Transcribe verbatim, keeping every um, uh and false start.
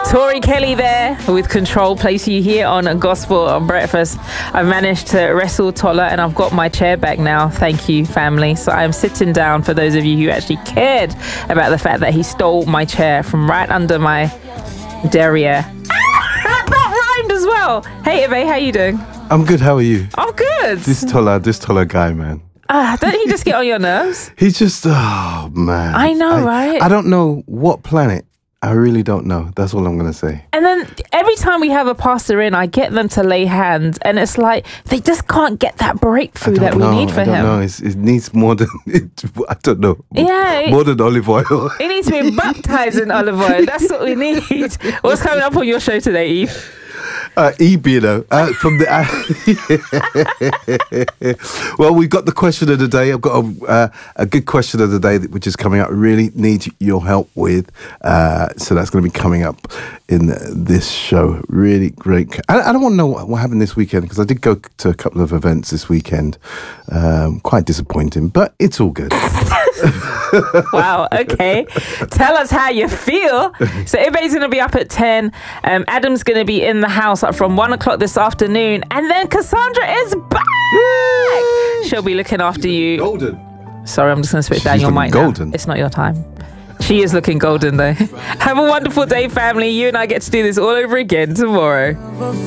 Tori Kelly there with Control, place you here on Gospel Breakfast. I've managed to wrestle Tola and I've got my chair back now. Thank you, family. So I'm sitting down for those of you who actually cared about the fact that he stole my chair from right under my derriere. Ah, that rhymed as well. Hey, Eve, how you doing? I'm good. How are you? I'm good. This Tola, this Tola guy, man. Ah, don't he just get on your nerves? He just, oh man. I know, I, right? I don't know what planet. I really don't know. That's all I'm going to say. And then every time we have a pastor in, I get them to lay hands, and it's like they just can't get that breakthrough that we know, need for I don't him. know. It's, it needs more than, it, I don't know. Yeah. More than olive oil. He needs to be baptized in olive oil. That's what we need. What's coming up on your show today, Eve? Uh, Eve, you know, uh, from the. Uh, well, we've got the question of the day. I've got a, uh, a good question of the day which is coming up. Really need your help with. Uh, so that's going to be coming up in this show. Really great. I, I don't want to know what, what happened this weekend because I did go to a couple of events this weekend. Um, quite disappointing, but it's all good. Wow, okay. Tell us how you feel. So everybody's going to be up at ten. Um, Adam's going to be in the house from one o'clock this afternoon. And then Cassandra is back. Yay! She'll be looking after you. Golden. Sorry, I'm just going to switch She's down your mic golden. now. It's not your time. She is looking golden, though. Have a wonderful day, family. You and I get to do this all over again tomorrow.